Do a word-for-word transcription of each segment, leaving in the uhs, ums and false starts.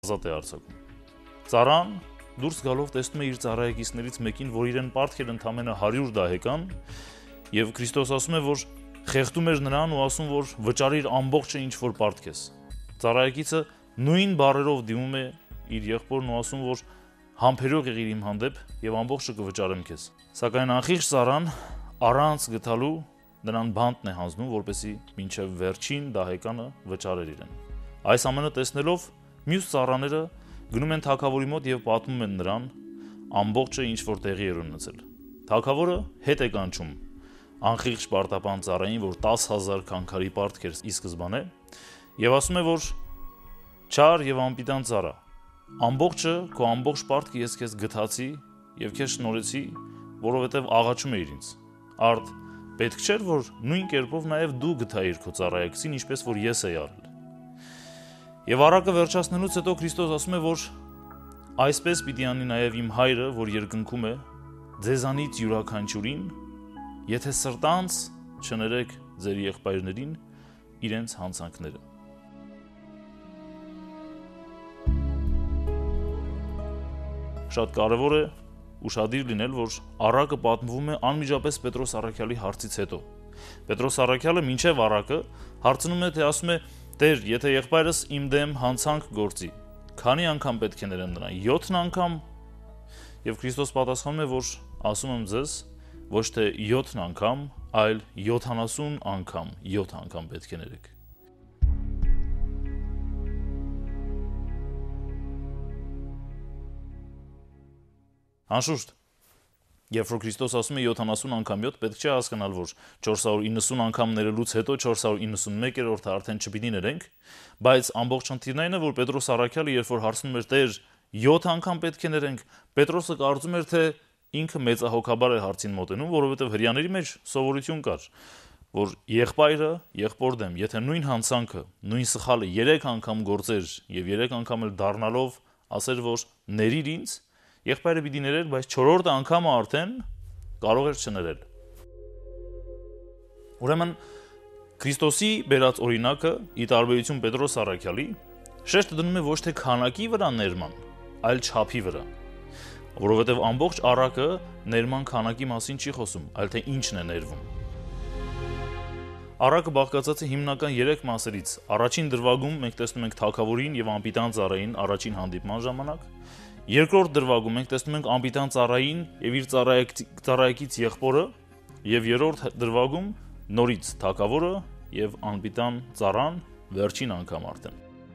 ազատ է արձակում։ Ծառան դուրս գալով տեսնում է իր ծառայեկիցներից մեկին, որ իրեն պարտք էր ընդամենը հարյուր դահեկան, եւ Քրիստոս ասում է, որ խեղդում էր նրան ու ասում, որ վճարիր ամբողջը ինչ որ պարտք ես։ Ծառայեկիցը նույն բառերով դիմում է իր եղբորն ու ասում, որ համբերող եղիր իմ հանդեպ եւ ամբողջը կվճարեմ քեզ։ Սակայն անխիղճ ծառան առանց գտալու նրան բանտն է հանձնում, որպեսզի մինչև վերջին դահեկանը վճարեր իրեն։ Այս ամենը տեսնելով մյուս ծառաները գնում են թագավորի մոտ եւ պատմում են նրան ամբողջը ինչ որ տեղի էր ունեցել։ Թագավորը հետ է կանչում անխիղճ պարտապան ծառային, որ տասը հազար քանքարի պարտք էր ի սկզբանե, եւ ասում է, որ չար եւ անպիտան ծառա, ամբողջը քո ամբողջ պարտքը ես քեզ գթացի եւ քեզ շնորհեցի, որովհետեւ աղաչում էիր ինձ։ Արդ պետք չէր, որ նույն կերպով նաեւ դու գթայիր քո ծառայեկցին, ինչպես որ ես էի արել։ Եվ առակը վերջացնելուց հետո Քրիստոս ասում է, որ այսպես պիտի անի նաև իմ հայրը, որ երկնքում է, ձեզանից յուրաքանչյուրին, եթե սրտանց չներեք ձեր եղբայրներին իրենց հանցանքները։ Շատ կարևոր է ուշադիր լինել, որ առակը պատմվում է անմիջապես Պետրոս առաքյալի հարցից հետո։ Պետրոս առաքյալը մինչև առակը հարցնում է, թե ասում է. Տեր, եթե եղբայրս իմ դեմ հանցանք գործի, քանի անգամ պետք է ներեմ նրան, յոթ անգամ։ Եվ Քրիստոս պատասխանում է, որ ասում եմ ձեզ, ոչ թե յոթ անգամ, այլ յոթանասուն անգամ, յոթ անգամ պետք է ներեք։ Անշուշտ, երբ որ Քրիստոս ասում է յոթանասուն անգամ յոթ, պետք չէ հասկանալ, որ չորս հարյուր իննսուն անգամ ներելուց հետո չորս հարյուր իննսունմեկերորդը արդեն չպիտի ներենք, բայց ամբողջ խնդիրն այն է, որ Պետրոս առաքյալը, երբ որ հարցնում էր Տեր, յոթ անգամ պետք է ներենք, Պետրոսը կարծում էր, թե ինքը մեծահոգաբար է հարցին մոտենում, որովհետև հրեաների մեջ սովորություն կար, որ եղբայրը եղբոր դեմ, եթե նույն հանցանքը, նույն սխալը երեք անգամ գործեր եւ երեք անգամ էլ դառնալով ասեր, որ ներիր ինձ, եղբայրը պիտի ներեր, բայց չորրորդ անգամը արդեն կարող էր չներել։ Ուրեմն Քրիստոսի բերած օրինակը, ի տարբերություն Պետրոս առաքյալի, շեշտը դնում է ոչ թե քանակի վրա ներման, այլ չափի վրա, որովհետև ամբողջ առակը ներման քանակի մասին չի խոսում, այլ թե ինչն է ներվում։ Առակը բաղկացած է հիմնական երեք մասերից։ Առաջին դրվագում մենք տեսնում ենք թագավորին եւ անպիտան ծառային առաջին հանդիպման ժամանակ։ Երկրորդ դրվագում մենք տեսնում ենք անպիտան ծառային եւ իր ծառայեկից եղբորը, եւ երրորդ դրվագում նորից թագավորը եւ անպիտան ծառան վերջին անգամ արդեն։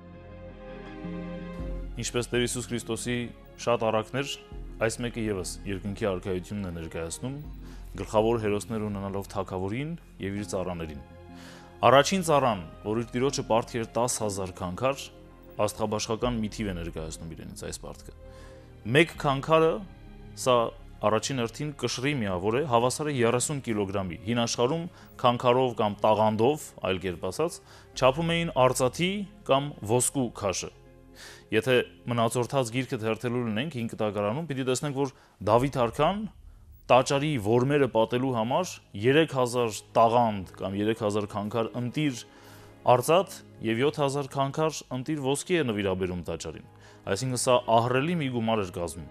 Ինչպես Տեր Հիսուս Քրիստոսի շատ առակներ, այս մեկը եւս երկնքի արքայությունն է ներկայացնում, գլխավոր հերոսներ ունենալով թագավորին եւ իր ծառաներին։ Առաջին ծառան, որ իր տիրոջը պարտք էր տասը հազար քանքար, աստղաբաշխական մի թիվ է ներկայացնում իրենից այս պարտքը։ Մեկ քանքարը, սա առաջին հերթին կշռի միավոր է, հավասար է երեսուն կիլոգրամի։ Հին աշխարհում քանքարով կամ տաղանդով, այլ կերպ ասած, չափում էին արծաթի կամ ոսկու քաշը։ Եթե մնացորդած գիրքը թերթելու լինենք հին կտակարանում, պիտի տեսնենք, որ Դավիթ արքան տաճարի որմերը պատելու համար երեք հազար տաղանդ կամ երեք հազար քանքար ընտիր արծաթ եւ յոթ հազար քանքար ընտիր ոսկի է նվիրաբերում տաճարին։ Այսինքն սա ահռելի մի գումար էր կազմում։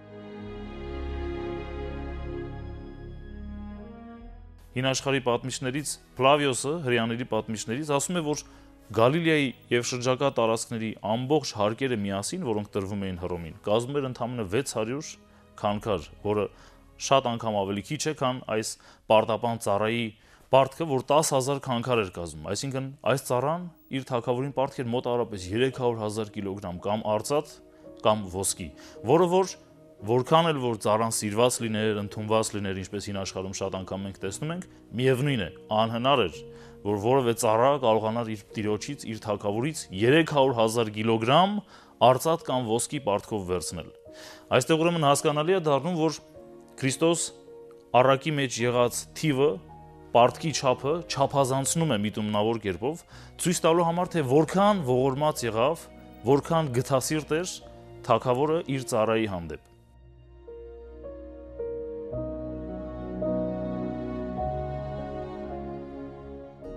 Հին աշխարհի պատմիչներից Պլավիոսը, հրեաների պատմիչներից, ասում է, որ Գալիլեայի եւ շրջակա տարածքների ամբողջ հարկերը միասին, որոնք տրվում էին Հռոմին, կազմում էր ընդամենը վեց հարյուր քանքար, որը շատ անգամ ավելի քիչ է, քան այս պարտապան ծառայի պարտքը, որ տասը հազար քանքար էր կազմում։ Այսինքն այս ծառան իր թագավորին պարտք էր մոտավորապես երեք հարյուր հազար կիլոգրամ կամ արծաթ կամ ոսկի, որը որ որքան էլ որ ծառան սիրված լիներ, ընդունված լիներ, ինչպես հին աշխարհում շատ անգամ մենք տեսնում ենք, միևնույն է, անհնար էր, որ որևէ ծառա կարողանար իր տիրոջից, իր թագավորից երեք հարյուր հազար կիլոգրամ արծաթ կամ ոսկի պարտքով վերցնել։ Այստեղ ուրեմն հասկանալի է դառնում, որ Քրիստոս առակի մեջ եղած թիվը, պարտքի չափը չափազանցնում է միտումնավոր կերպով, ցույց տալու համար, թե որքան ողորմած եղավ, որքան գթասիրտ էր թագավորը իր ծառայի հանդեպ։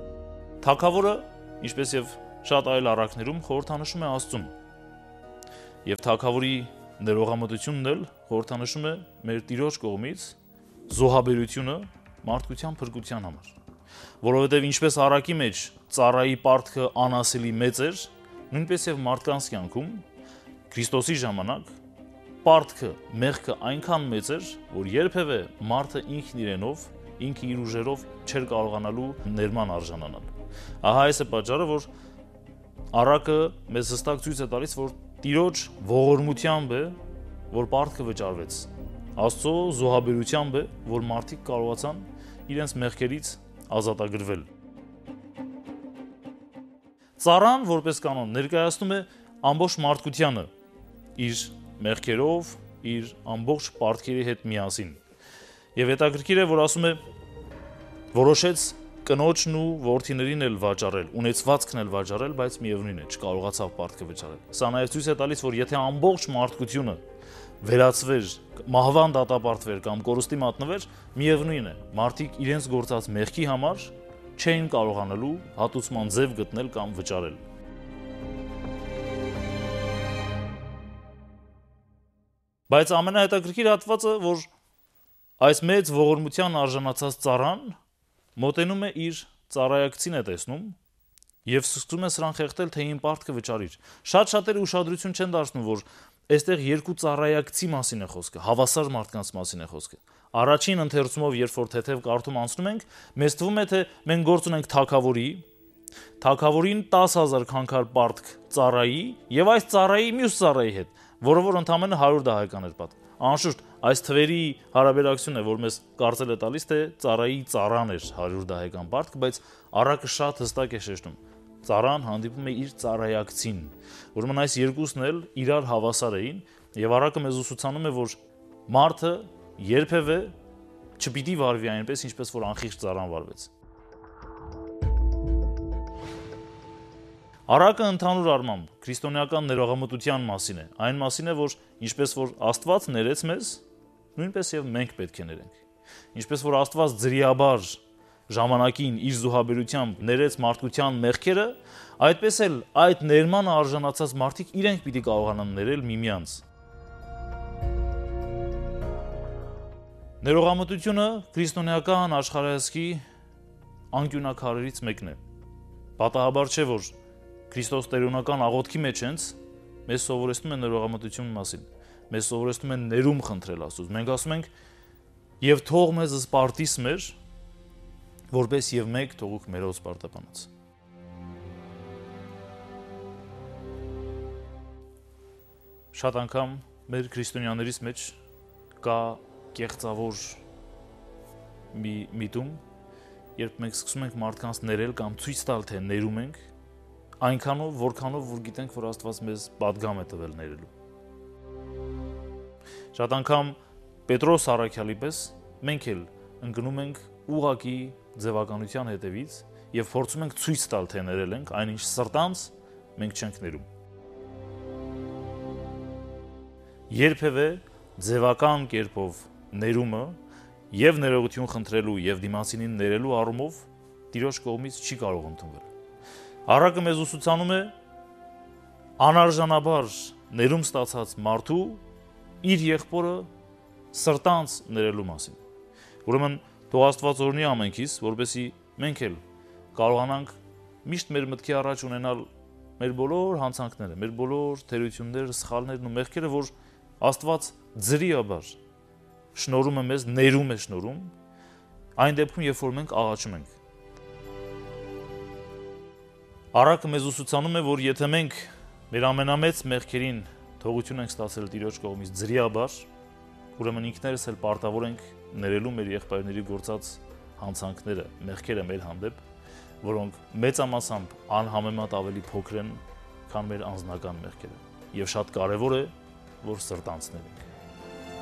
Թագավորը, ինչպես եւ շատ այլ առակներում, խորհրդանշում է Աստծուն։ Եվ թագավորի ներողամտությունն էլ խորհրդանշում է մեր Տիրոջ կողմից զոհաբերությունը մարդկության փրկության համար։ Որովհետև ինչպես Արակի մեջ ծառայի պարտքը անասելի մեծ էր, նույնպես եւ մարդկանց կյանքում Քրիստոսի ժամանակ պարտքը, մեղքը այնքան մեծ էր, որ երբևէ մարդը ինքն իրենով, ինքը իր ուժերով չէր կարողանալու ներման արժանանալ։ Ահա այս է պատճառը, որ Արակը մեզ հստակ ցույց է տալիս, որ Տիրոջ ողորմությամբ է, որ պարտքը վճարվեց։ Աստծո զոհաբերությամբ է, որ մարդիկ կարողացան իրենց մեղքերից ազատագրվել։ Ծառան, որպես կանոն, ներկայացնում է ամբողջ մարդկությանը իր մեղքերով, իր ամբողջ պարտքերի հետ միասին։ Եվ հետաքրքիր է, որ ասում է, որոշեց կնոջն ու որդիներին էլ վաճառել, ունեցվածքն էլ վաճառել, բայց միևնույն է, չկարողացավ պարտքը վճարել։ Սա նաև ցույց է տալիս, որ եթե ամբողջ մարդկությունը վերածվեր, մահվան դատապարտվեր կամ կորուստի մատնվեր, միևնույն է, մարդիկ իրենց գործած մեղքի համար չէին կարողանալու հատուցման ձև գտնել կամ վճարել։ Բայց ամենահետաքրքիր հատվածը, որ այս մեծ ողորմության արժանացած ծառան մոտենում է իր ծառայակցին է տեսնում եւ սկսում է սրան խեղդել, թե ին պարտքը վճարիր։ Շատ շատերը ուշադրություն չեն դարձնում, որ այստեղ երկու ծառայակցի մասին է խոսքը, հավասար մարդկանց մասին է խոսքը։ Առաջին ընթերցումով, երբ որ թեթև կարդում անցնում ենք, մեզ թվում է, թե մենք գործ ունենք թագավորի, թագավորին տասը հազար քանքար պարտք ծառայի եւ այս ծառայի մյուս ծառայի հետ, որը որ ընդամենը հարյուր դահեկան էր պատը։ Անշուշտ, այս թվերի հարաբերակցությունն է, որ մեզ կարծել է տալիս, թե ծառայի ծառան էր հարյուր դահեկան պարտք, բայց Արակը շատ հստակ է շեշտում։ Ծառան հանդիպում է իր ծառայակցին։ Ուրեմն այս երկուսն էլ իրար հավասար էին, եւ Արակը մեզ ուսուցանում է, որ մարդը երբևէ չպիտի վարվի այնպես, ինչպես որ անխիղճ ծառան վարվեց։ Արակը ընդհանուր առմամբ քրիստոնեական ներողամտության մասին է, այն մասին է, որ ինչպես որ Աստված ներեց մեզ, նույնպես եւ մենք պետք է ներենք։ Ինչպես որ Աստված ձրիաբար ժամանակին իր զոհաբերությամբ ներեց մարդկության մեղքերը, այդպես էլ այդ ներմանը արժանացած մարդիկ իրենք պիտի կարողանան ներել միմյանց։ Ներողամտությունը քրիստոնեական աշխարհայացքի անկյունակարերից մեկն է։ Պատահաբար չէ, որ Քրիստոս տերունական աղոթքի մեջ հենց մեզ սովորեցնում է ներողամտություն մասին։ Մեզ սովորեցնում են ներում խնդրել Աստծուց։ Մենք ասում ենք. «Եվ թող մեզ սպարտիս մեր, որպես եւ մեկ թողուք մերոց սպարտապանած»։ Շատ անգամ մեր քրիստոնյաներից մեջ կա կեղծավոր մի միտում, երբ մենք սկսում ենք մարդկանց ներել կամ ցույց տալ, թե ներում ենք, այնքանով, որքանով որ գիտենք, որ Աստված մեզ պատգամ է տվել ներելու։ Շատ անգամ Պետրոս առաքյալի պես մենք էլ ընկնում ենք ուղղակի ձևականության հետևից եւ փորձում ենք ցույց տալ, թե ներել ենք, այնինչ սրտանց մենք չենք ներում։ Երբևէ ձևական կերպով ներումը եւ ներողություն խնդրելու եւ դիմացինին ներելու առումով Տիրոջ կողմից չի կարող ընդունվել։ Արակը մեզ ուսուցանում է անարժանաբար ներում ստացած մարդու իր եղբորը սրտանց ներելու մասին։ Ուրեմն թող Աստված օրհնի ամենքիս, որպեսզի մենք էլ կարողանանք միշտ մեր մտքի առաջ ունենալ մեր բոլոր հանցանքները, մեր բոլոր թերությունները, սխալներն ու մեղքերը, որ Աստված ձրիաբար շնորհում է մեզ, ներում է շնորհում, այն դեպքում, երբ որ մենք աղաչում ենք։ Արակը մեզ ուսուցանում է, որ եթե մենք մեր ամենամեծ մեղքերին թողություն ենք ստացել Տիրոջ կողմից ձրիաբար, ուրեմն ինքներս էլ պարտավոր ենք ներելու մեր եղբայրների գործած հանցանքները, մեղքերը մեր հանդեպ, որոնք մեծամասամբ անհամեմատ ավելի փոքր են, քան մեր անձնական մեղքերը։ Եվ շատ կարևոր է, որ սրտանց ներենք։